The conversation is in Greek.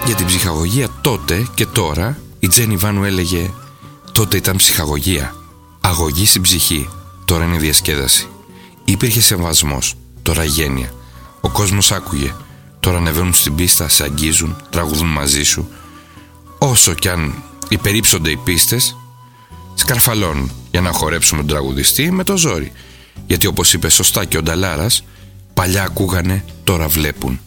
Για την ψυχαγωγία τότε και τώρα η Τζένι Βάνου έλεγε: τότε ήταν ψυχαγωγία, αγωγή στην ψυχή, τώρα είναι διασκέδαση. Υπήρχε σεβασμός, τώρα γένεια. Ο κόσμος άκουγε, τώρα ανεβαίνουν στην πίστα, σε αγγίζουν, τραγουδούν μαζί σου. Όσο κι αν υπερήψονται οι πίστες, σκαρφαλώνουν για να χορέψουμε τον τραγουδιστή με το ζόρι. Γιατί όπως είπε σωστά και ο Νταλάρας, παλιά ακούγανε, τώρα βλέπουν.